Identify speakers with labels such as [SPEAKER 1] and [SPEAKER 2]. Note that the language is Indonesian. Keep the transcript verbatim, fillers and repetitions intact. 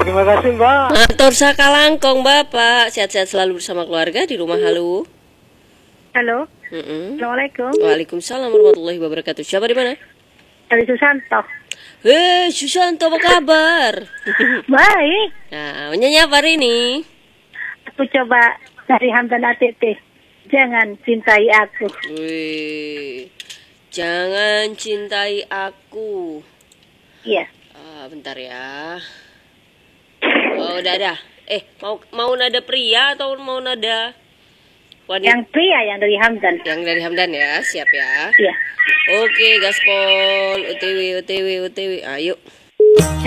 [SPEAKER 1] Terima kasih Mbak.
[SPEAKER 2] Matur sakalangkong Bapak. Sehat-sehat selalu bersama keluarga di rumah. Halo.
[SPEAKER 3] Halo.
[SPEAKER 2] Mm-mm.
[SPEAKER 3] Assalamualaikum.
[SPEAKER 2] Waalaikumsalam warahmatullahi wabarakatuh. Siapa di mana?
[SPEAKER 3] Dari Susanto.
[SPEAKER 2] Hei Susanto, apa kabar?
[SPEAKER 3] Baik.
[SPEAKER 2] Nah, menyanyi apa hari ini?
[SPEAKER 3] Aku coba dari Hamdan A T T. Jangan cintai aku.
[SPEAKER 2] Wih, jangan cintai aku.
[SPEAKER 3] Iya.
[SPEAKER 2] Ah, bentar ya. Oh, udah ada. Eh, mau mau nada pria atau mau nada wanita?
[SPEAKER 3] Yang pria yang dari Hamdan.
[SPEAKER 2] Yang dari Hamdan ya, siap ya.
[SPEAKER 3] Iya.
[SPEAKER 2] Oke, gaspol, O T W, O T W, O T W. Ayo.